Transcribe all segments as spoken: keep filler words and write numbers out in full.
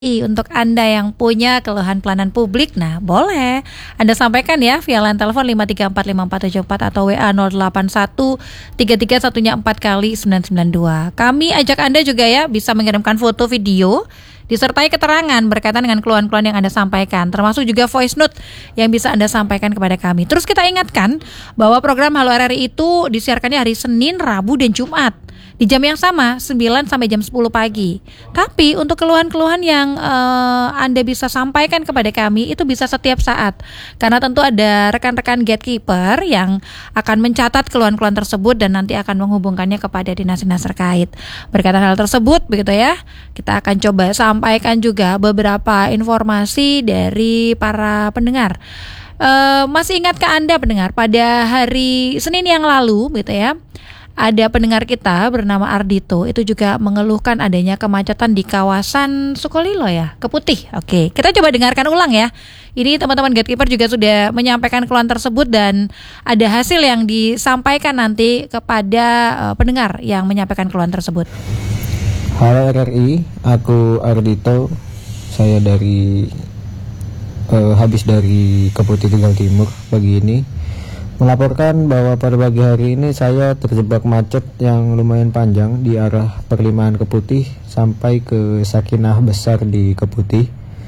Untuk Anda yang punya keluhan pelayanan publik, nah boleh Anda sampaikan ya via line telepon lima tiga empat lima empat tujuh empat atau W A nol delapan satu tiga tiga satunya empat kali sembilan sembilan dua. Kami ajak Anda juga ya bisa mengirimkan foto video disertai keterangan berkaitan dengan keluhan-keluhan yang Anda sampaikan, termasuk juga voice note yang bisa Anda sampaikan kepada kami. Terus kita ingatkan bahwa program Halo R R I itu disiarkannya hari Senin, Rabu, dan Jumat di jam yang sama, sembilan sampai jam sepuluh pagi. Tapi untuk keluhan-keluhan yang uh, Anda bisa sampaikan kepada kami itu bisa setiap saat. Karena tentu ada rekan-rekan gatekeeper yang akan mencatat keluhan-keluhan tersebut dan nanti akan menghubungkannya kepada dinas-dinas terkait. Berkaitan hal tersebut begitu ya, kita akan coba sampaikan juga beberapa informasi dari para pendengar. Uh, masih ingatkah Anda pendengar pada hari Senin yang lalu gitu ya, ada pendengar kita bernama Ardito itu juga mengeluhkan adanya kemacetan di kawasan Sukolilo ya, Keputih. Oke, kita coba dengarkan ulang ya. Ini teman-teman gatekeeper juga sudah menyampaikan keluhan tersebut dan ada hasil yang disampaikan nanti kepada uh, pendengar yang menyampaikan keluhan tersebut. Halo R R I, aku Ardito. Saya dari uh, habis dari Keputih Tegal Timur pagi ini melaporkan bahwa pada pagi hari ini saya terjebak macet yang lumayan panjang di arah perlimaan Keputih sampai ke Sakinah Besar di Keputih.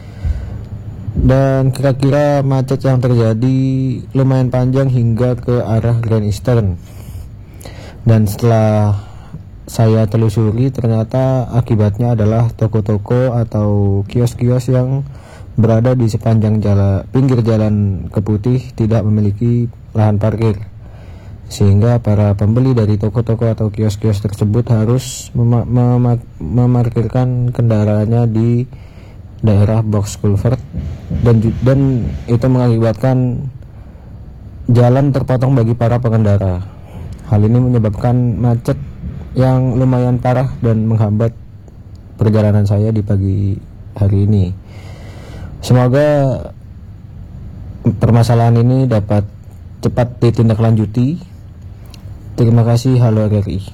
Dan kira-kira macet yang terjadi lumayan panjang hingga ke arah Grand Eastern. Dan setelah saya telusuri ternyata akibatnya adalah toko-toko atau kios-kios yang berada di sepanjang jalan, pinggir jalan Keputih tidak memiliki lahan parkir, sehingga para pembeli dari toko-toko atau kios-kios tersebut harus mem- mem- memarkirkan kendaraannya di daerah box culvert dan dan itu mengakibatkan jalan terpotong bagi para pengendara. Hal ini menyebabkan macet yang lumayan parah dan menghambat perjalanan saya di pagi hari ini. Semoga permasalahan ini dapat cepat ditindaklanjuti. Terima kasih. Halo R R I.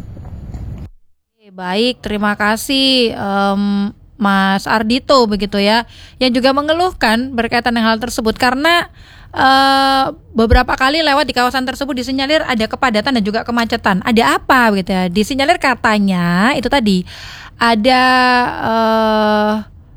Baik, terima kasih um, Mas Ardito begitu ya, yang juga mengeluhkan berkaitan dengan hal tersebut karena uh, beberapa kali lewat di kawasan tersebut disinyalir ada kepadatan dan juga kemacetan. Ada apa gitu ya? Disinyalir katanya itu tadi ada uh,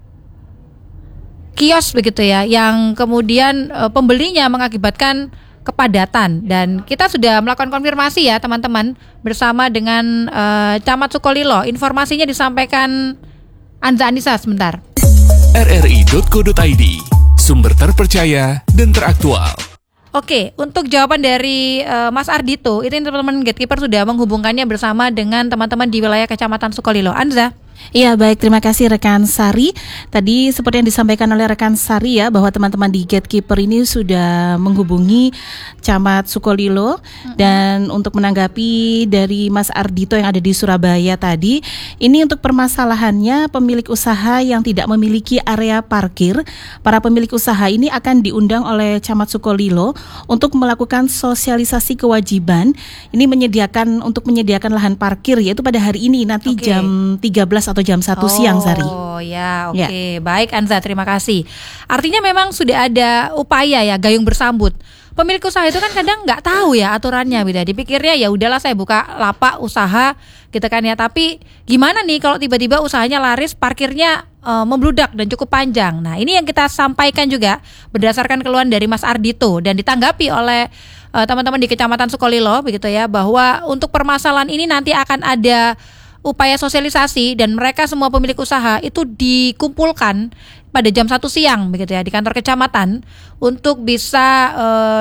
kios begitu ya, yang kemudian e, pembelinya mengakibatkan kepadatan. Dan kita sudah melakukan konfirmasi ya teman-teman bersama dengan e, Camat Sukolilo. Informasinya disampaikan Anza Anissa sebentar. R R I dot co dot I D, sumber terpercaya dan teraktual. Oke, untuk jawaban dari uh, Mas Ardito, itu teman-teman gatekeeper sudah menghubungkannya bersama dengan teman-teman di wilayah Kecamatan Sukolilo. Anza? Iya, baik, terima kasih rekan Sari. Tadi seperti yang disampaikan oleh rekan Sari ya, bahwa teman-teman di gatekeeper ini sudah menghubungi Camat Sukolilo. Mm-hmm. Dan untuk menanggapi dari Mas Ardito yang ada di Surabaya tadi, ini untuk permasalahannya pemilik usaha yang tidak memiliki area parkir. Para pemilik usaha ini akan diundang oleh Camat Sukolilo untuk melakukan sosialisasi kewajiban. Ini menyediakan untuk menyediakan lahan parkir, yaitu pada hari ini nanti okay. jam tiga belas atau jam satu oh, siang, Sari. Oh ya, oke. Okay. Ya. Baik Anza, terima kasih. Artinya memang sudah ada upaya ya, gayung bersambut. Pemilik usaha itu kan kadang nggak tahu ya aturannya, beda. Dipikirnya ya udahlah saya buka lapak usaha gitu kan ya. Tapi gimana nih kalau tiba-tiba usahanya laris, parkirnya uh, membludak dan cukup panjang. Nah ini yang kita sampaikan juga berdasarkan keluhan dari Mas Ardito dan ditanggapi oleh uh, teman-teman di Kecamatan Sukolilo begitu ya, bahwa untuk permasalahan ini nanti akan ada upaya sosialisasi dan mereka semua pemilik usaha itu dikumpulkan pada jam satu siang begitu ya di kantor kecamatan untuk bisa uh,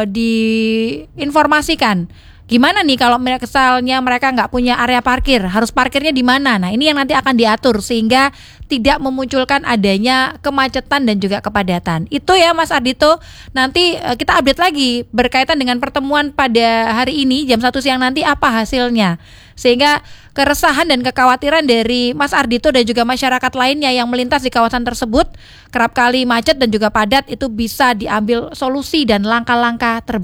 diinformasikan gimana nih kalau misalnya mereka nggak punya area parkir, harus parkirnya di mana. Nah ini yang nanti akan diatur sehingga tidak memunculkan adanya kemacetan dan juga kepadatan. Itu ya Mas Ardito. Nanti uh, kita update lagi berkaitan dengan pertemuan pada hari ini jam satu siang nanti apa hasilnya, sehingga keresahan dan kekhawatiran dari Mas Ardito dan juga masyarakat lainnya yang melintas di kawasan tersebut kerap kali macet dan juga padat itu bisa diambil solusi dan langkah-langkah terbaik.